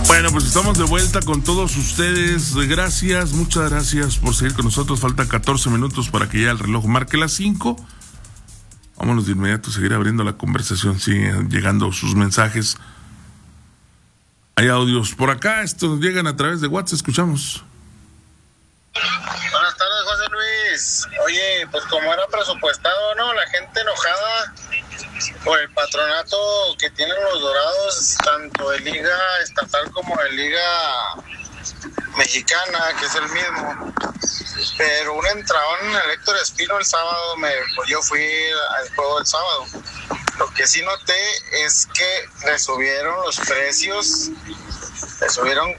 Bueno, pues estamos de vuelta con todos ustedes. Gracias, muchas gracias por seguir con nosotros. Faltan 14 minutos para que ya el reloj marque las 5. Vámonos de inmediato a seguir abriendo la conversación. Siguen llegando sus mensajes. Hay audios por acá. Estos llegan a través de WhatsApp. Escuchamos. Buenas tardes, José Luis. Oye, pues como era presupuestado, ¿no? La gente enojada por el patronato que tienen los Dorados, tanto de Liga Estatal como de Liga Mexicana, que es el mismo. Pero un entradón en el Héctor Espino el sábado, pues yo fui al juego el sábado. Lo que sí noté es que le subieron los precios, le subieron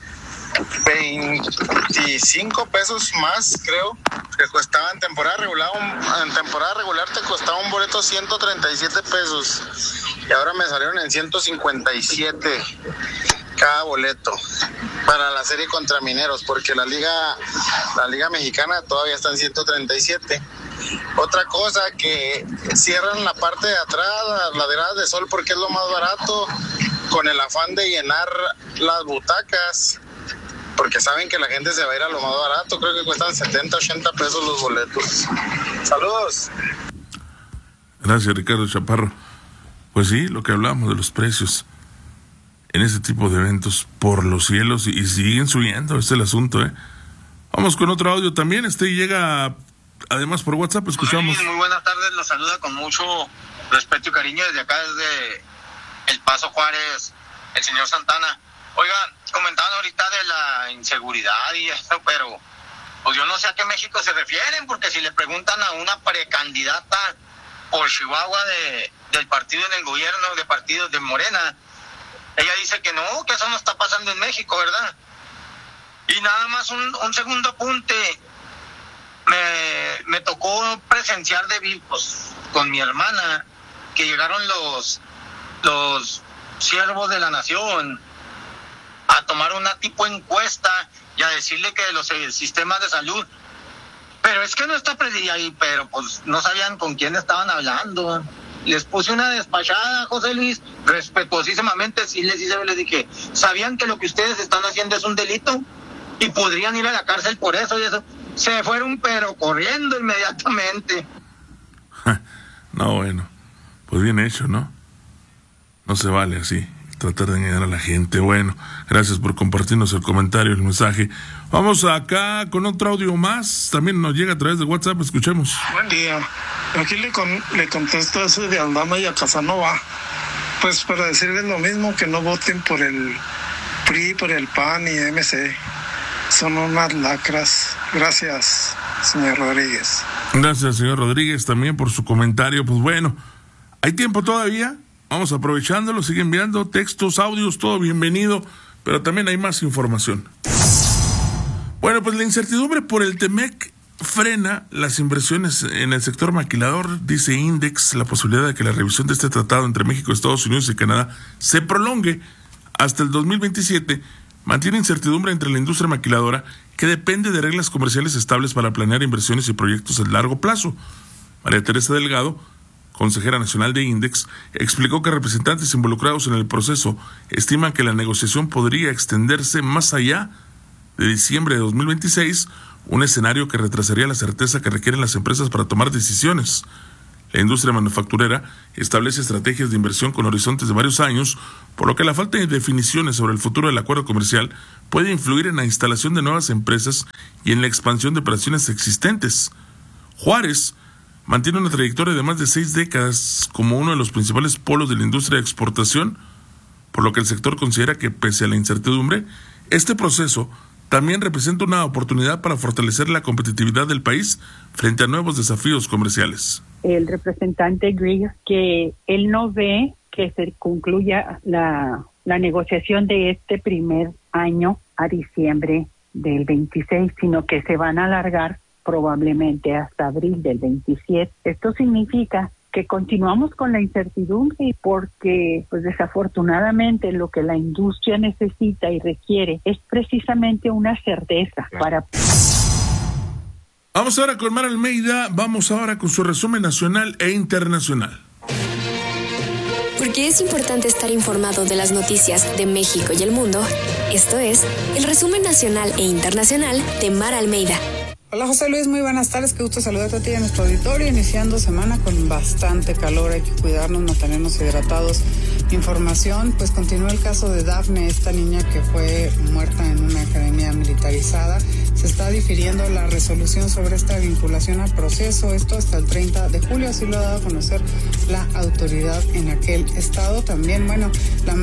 25 pesos más, creo, que costaba en temporada regular. En temporada regular te costaba un boleto 137 pesos y ahora me salieron en 157 cada boleto para la serie contra Mineros, porque la liga mexicana todavía está en 137. Otra cosa, que cierran la parte de atrás, las laderas de Sol, porque es lo más barato, con el afán de llenar las butacas, porque saben que la gente se va a ir a lo más barato. Creo que cuestan 70, 80 pesos los boletos. Saludos. Gracias, Ricardo Chaparro. Pues sí, lo que hablábamos de los precios en ese tipo de eventos por los cielos y siguen subiendo, es el asunto, ¿eh? Vamos con otro audio también. Llega además por WhatsApp, escuchamos. Muy buenas tardes, los saluda con mucho respeto y cariño desde acá, desde El Paso, Juárez, el señor Santana. Oiga, comentaban ahorita de la inseguridad y eso, pero pues yo no sé a qué México se refieren, porque si le preguntan a una precandidata por Chihuahua del partido en el gobierno, de partidos de Morena, ella dice que no, que eso no está pasando en México, ¿verdad? Y nada más un segundo apunte. Me tocó presenciar pues, con mi hermana, que llegaron los siervos de la nación a tomar una tipo encuesta y a decirle que de los sistemas de salud, pero es que no está ahí, pero pues no sabían con quién estaban hablando. Les puse una despachada, José Luis, respetuosísimamente, sí les dije, ¿sabían que lo que ustedes están haciendo es un delito? Y podrían ir a la cárcel por eso y eso. Se fueron, pero corriendo inmediatamente. No, bueno, pues bien hecho, ¿no? No se vale así, tratar de engañar a la gente. Bueno, gracias por compartirnos el comentario, el mensaje. Vamos acá con otro audio más. También nos llega a través de WhatsApp, escuchemos. Buen día. Aquí le contesto eso de Aldama y a Casanova. Pues para decirles lo mismo, que no voten por el PRI, por el PAN y MC. Son unas lacras. Gracias, señor Rodríguez. Gracias, señor Rodríguez, también por su comentario. Pues bueno, hay tiempo todavía. Vamos aprovechándolo, sigue enviando textos, audios, todo bienvenido, pero también hay más información. Bueno, pues la incertidumbre por el TEMEC frena las inversiones en el sector maquilador, dice Index. La posibilidad de que la revisión de este tratado entre México, Estados Unidos y Canadá se prolongue hasta el 2027 mantiene incertidumbre entre la industria maquiladora, que depende de reglas comerciales estables para planear inversiones y proyectos a largo plazo. María Teresa Delgado, consejera nacional de Index, explicó que representantes involucrados en el proceso estiman que la negociación podría extenderse más allá de diciembre de 2026, un escenario que retrasaría la certeza que requieren las empresas para tomar decisiones. La industria manufacturera establece estrategias de inversión con horizontes de varios años, por lo que la falta de definiciones sobre el futuro del acuerdo comercial puede influir en la instalación de nuevas empresas y en la expansión de operaciones existentes. Juárez mantiene una trayectoria de más de 6 décadas como uno de los principales polos de la industria de exportación, por lo que el sector considera que, pese a la incertidumbre, este proceso también representa una oportunidad para fortalecer la competitividad del país frente a nuevos desafíos comerciales. El representante Griggs, que él no ve que se concluya la negociación de este primer año a diciembre del 26, sino que se van a alargar probablemente hasta abril del 27. Esto significa que continuamos con la incertidumbre porque, pues desafortunadamente, lo que la industria necesita y requiere es precisamente una certeza para... Vamos ahora con Mar Almeida, vamos ahora con su resumen nacional e internacional. Porque es importante estar informado de las noticias de México y el mundo, esto es el resumen nacional e internacional de Mara Almeida. Hola José Luis, muy buenas tardes, qué gusto saludarte a ti y a nuestro auditorio, iniciando semana con bastante calor, hay que cuidarnos, mantenernos hidratados. Información, pues continúa el caso de Dafne, esta niña que fue muerta en una academia militarizada. Se está difiriendo la resolución sobre esta vinculación a proceso, esto hasta el 30 de julio, así lo ha dado a conocer la autoridad en aquel estado. También, la